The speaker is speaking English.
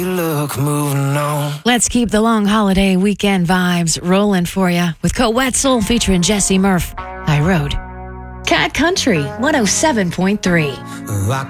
Look, moving on. Let's keep the long holiday weekend vibes rolling for you with Co Wetzel featuring Jesse Murph. High Road. Cat Country 107.3. I